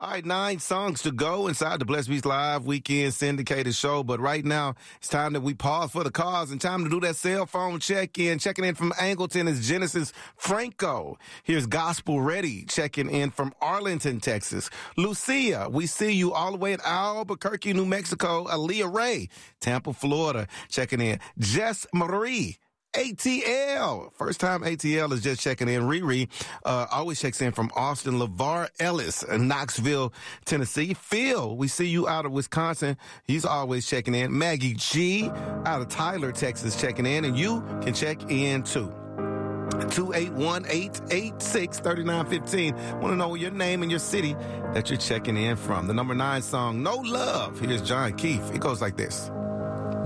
All right, 9 songs to go inside the Blessed Beats Live Weekend Syndicated Show. But right now, it's time that we pause for the cause and time to do that cell phone check-in. Checking in from Angleton is Genesis Franco. Here's Gospel Ready checking in from Arlington, Texas. Lucia, we see you all the way in Albuquerque, New Mexico. Aaliyah Ray, Tampa, Florida, checking in. Jess Marie. ATL. First time ATL is just checking in. Riri always checks in from Austin. LeVar Ellis in Knoxville, Tennessee. Phil, we see you out of Wisconsin. He's always checking in. Maggie G out of Tyler, Texas, checking in. And you can check in too. 281-886-3915. Want to know your name and your city that you're checking in from. The number 9 song, No Love. Here's John Keefe. It goes like this.